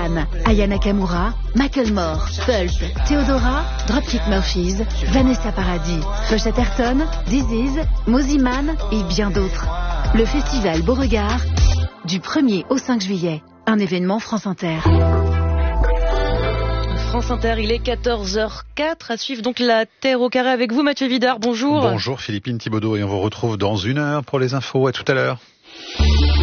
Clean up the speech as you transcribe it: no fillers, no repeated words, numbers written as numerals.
Stan, Aya Nakamura, Macklemore, Pulp, Theodora, Dropkick Murphys, Vanessa Paradis, Pochette Ayrton, Disease, Moziman et bien d'autres. Le festival Beauregard, du 1er au 5 juillet. Un événement France Inter. France Inter, il est 14h04. À suivre donc la Terre au carré avec vous, Mathieu Vidard. Bonjour. Bonjour Philippine Thibaudot, et on vous retrouve dans 1 heure pour les infos. À tout à l'heure.